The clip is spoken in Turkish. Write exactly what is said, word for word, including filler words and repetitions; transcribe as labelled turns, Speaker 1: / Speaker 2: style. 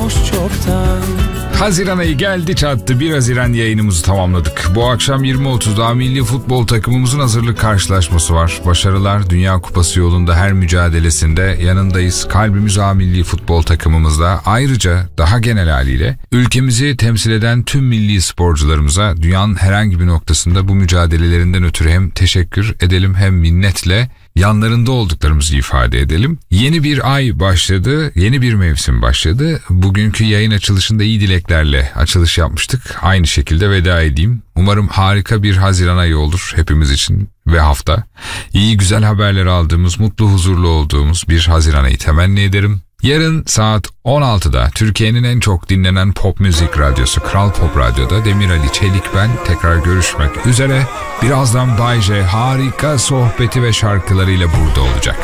Speaker 1: olmuş çoktan.
Speaker 2: Haziran ayı geldi çattı. bir Haziran yayınımızı tamamladık. Bu akşam yirmi otuzda milli futbol takımımızın hazırlık karşılaşması var. Başarılar, Dünya Kupası yolunda her mücadelesinde yanındayız. Kalbimiz A milli futbol takımımızda. Ayrıca daha genel haliyle ülkemizi temsil eden tüm milli sporcularımıza dünyanın herhangi bir noktasında bu mücadelelerinden ötürü hem teşekkür edelim hem minnetle yanlarında olduklarımızı ifade edelim. Yeni bir ay başladı, yeni bir mevsim başladı. Bugünkü yayın açılışında iyi dileklerle açılış yapmıştık. Aynı şekilde veda edeyim. Umarım harika bir Haziran ayı olur hepimiz için ve hafta. İyi güzel haberler aldığımız, mutlu huzurlu olduğumuz bir Haziran ayı temenni ederim. Yarın saat on altıda Türkiye'nin en çok dinlenen pop müzik radyosu Kral Pop Radyo'da Demir Ali Çelik ben tekrar görüşmek üzere. Birazdan Bay J harika sohbeti ve şarkılarıyla burada olacak.